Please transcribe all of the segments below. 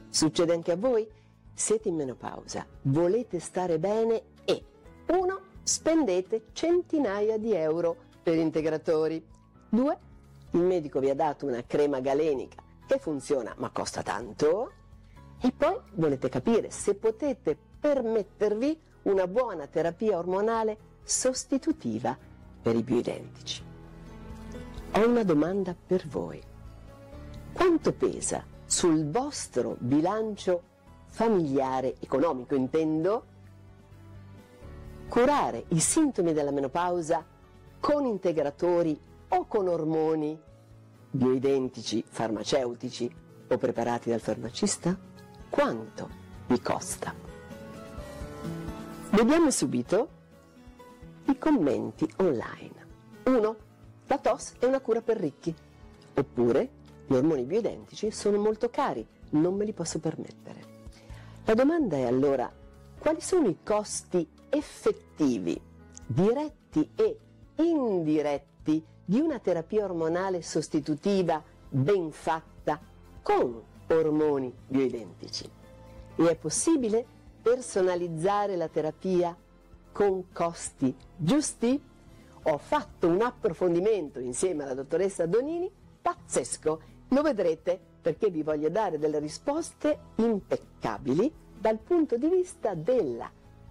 Succede anche a voi? Siete in menopausa, volete stare bene e 1. Spendete centinaia di euro per integratori. 2. Il medico vi ha dato una crema galenica che funziona ma costa tanto. E poi volete capire se potete permettervi una buona terapia ormonale sostitutiva per i bioidentici. Ho una domanda per voi. Quanto pesa sul vostro bilancio familiare, economico intendo, curare i sintomi della menopausa con integratori o con ormoni bioidentici, farmaceutici o preparati dal farmacista? Quanto vi costa? Vediamo subito i commenti online. 1. La TOS è una cura per ricchi. Oppure gli ormoni bioidentici sono molto cari, non me li posso permettere. La domanda è allora: quali sono i costi effettivi, diretti e indiretti di una terapia ormonale sostitutiva ben fatta con ormoni bioidentici? E è possibile personalizzare la terapia con costi giusti? Ho fatto un approfondimento insieme alla dottoressa Donini pazzesco, lo vedrete, perché vi voglio dare delle risposte impeccabili dal punto di vista della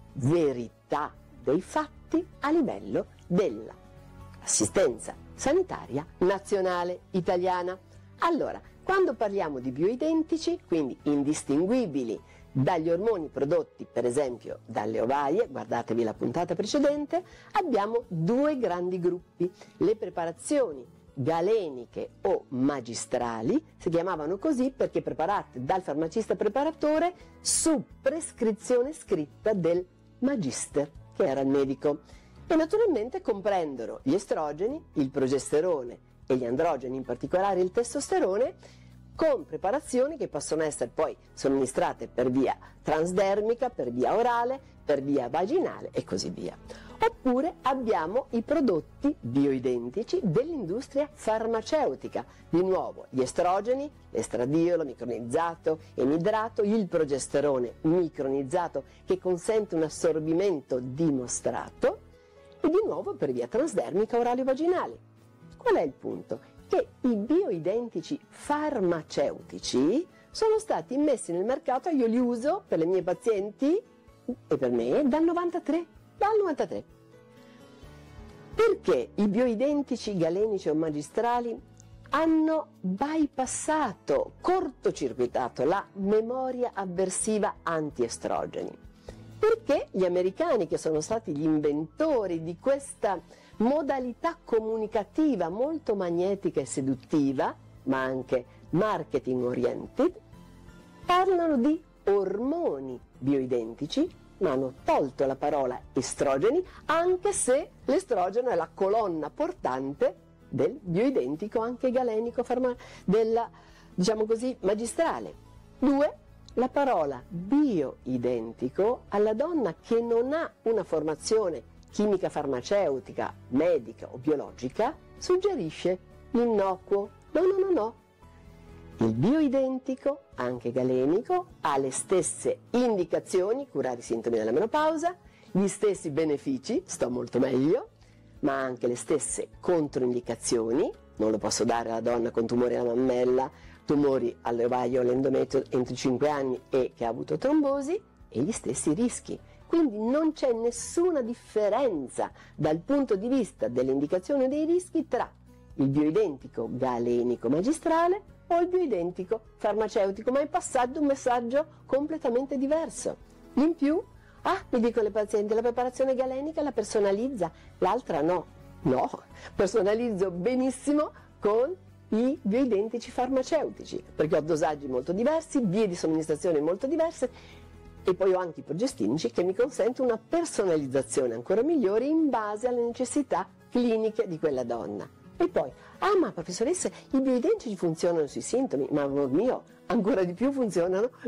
verità dei fatti a livello dell'assistenza sanitaria nazionale italiana. Allora, quando parliamo di bioidentici, quindi indistinguibili dagli ormoni prodotti per esempio dalle ovaie, guardatevi la puntata precedente, abbiamo 2 grandi gruppi: le preparazioni galeniche o magistrali, si chiamavano così perché preparate dal farmacista preparatore su prescrizione scritta del magister, che era il medico, e naturalmente comprendono gli estrogeni, il progesterone e gli androgeni, in particolare il testosterone, con preparazioni che possono essere poi somministrate per via transdermica, per via orale, per via vaginale e così via. Oppure abbiamo i prodotti bioidentici dell'industria farmaceutica, di nuovo gli estrogeni, l'estradiolo micronizzato, emidrato, il progesterone micronizzato che consente un assorbimento dimostrato, e di nuovo per via transdermica, orale o vaginale. Qual è il punto? Che i bioidentici farmaceutici sono stati immessi nel mercato, io li uso per le mie pazienti e per me dal 93. Perché i bioidentici galenici o magistrali hanno bypassato, cortocircuitato la memoria avversiva antiestrogeni? Perché gli americani, che sono stati gli inventori di questa modalità comunicativa molto magnetica e seduttiva, ma anche marketing oriented, parlano di ormoni bioidentici, ma hanno tolto la parola estrogeni, anche se l'estrogeno è la colonna portante del bioidentico anche galenico, della, diciamo così, magistrale. 2. La parola bioidentico alla donna che non ha una formazione chimica farmaceutica, medica o biologica suggerisce l'innocuo. No. Il bioidentico, anche galenico, ha le stesse indicazioni, curare i sintomi della menopausa, gli stessi benefici, sto molto meglio, ma anche le stesse controindicazioni. Non lo posso dare alla donna con tumori alla mammella, tumori alle ovaie o all'endometrio entro i 5 anni e che ha avuto trombosi, e gli stessi rischi. Quindi non c'è nessuna differenza dal punto di vista dell'indicazione dei rischi tra il bioidentico galenico magistrale o il bioidentico farmaceutico, ma è passato un messaggio completamente diverso. In più, mi dicono le pazienti, la preparazione galenica la personalizza, l'altra no. No, personalizzo benissimo con i bioidentici farmaceutici, perché ho dosaggi molto diversi, vie di somministrazione molto diverse, e poi ho anche i progestinici che mi consentono una personalizzazione ancora migliore in base alle necessità cliniche di quella donna. E poi, ma professoressa, i bioidentici funzionano sui sintomi, ma amor mio, ancora di più funzionano